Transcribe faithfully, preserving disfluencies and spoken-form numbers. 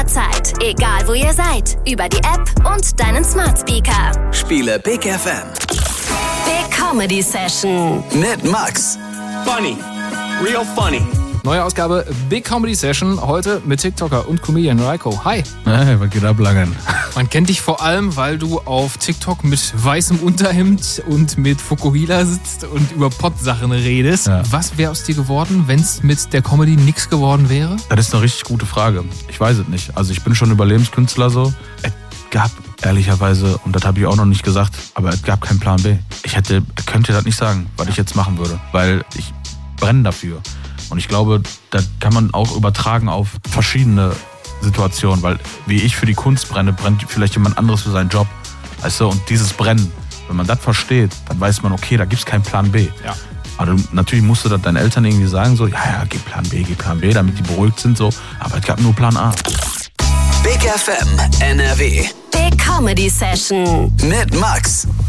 jederzeit, egal wo ihr seid, über die App und deinen Smart Speaker. Spiele Big F M. Big Comedy Session mit Max. Funny. Real funny. Neue Ausgabe Big Comedy Session, heute mit TikToker und Comedian Raiko. Hi. Hey, was geht ab, Langen? Man kennt dich vor allem, weil du auf TikTok mit weißem Unterhemd und mit Fukuhila sitzt und über Pott-Sachen redest. Ja. Was wäre aus dir geworden, wenn es mit der Comedy nichts geworden wäre? Das ist eine richtig gute Frage. Ich weiß es nicht. Also ich bin schon Überlebenskünstler so. Es gab ehrlicherweise, und das habe ich auch noch nicht gesagt, aber es gab keinen Plan B. Ich hätte, könnte das nicht sagen, was ich jetzt machen würde, weil ich brenne dafür. Und ich glaube, das kann man auch übertragen auf verschiedene Situationen, weil wie ich für die Kunst brenne, brennt vielleicht jemand anderes für seinen Job. Weißt du, und dieses Brennen, wenn man das versteht, dann weiß man, okay, da gibt es keinen Plan B. Ja. Aber du, natürlich musst du das deinen Eltern irgendwie sagen, so, ja, ja, geh Plan B, geh Plan B, damit die beruhigt sind, so. Aber es gab nur Plan A. Big F M N R W. Big Comedy Session Mit Max.